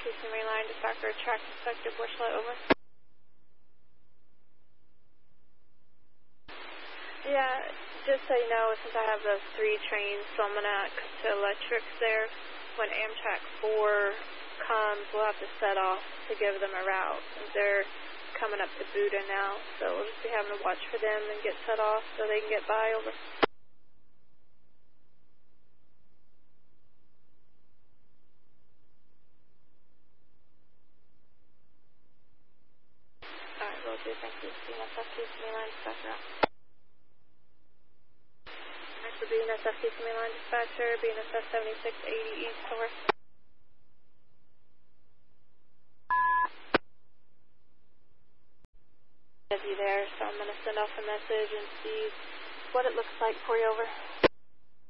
Southeast Mainline, dispatcher, track inspector, Bushlight, over. Yeah, just so you know, since I have those 3 trains, so I'm going to cut to Electrics there. When Amtrak 4 comes, we'll have to set off to give them a route. They're coming up to Buda now, so we'll just be having to watch for them and get set off so they can get by, over. Alright, will do, thank you. BNSF Southeast Mainline, dispatcher out. Next will be BNSF Southeast Mainline, dispatcher, BNSF 7680 East, over. Of you there, so I'm going to send off a message and see what it looks like for you, over.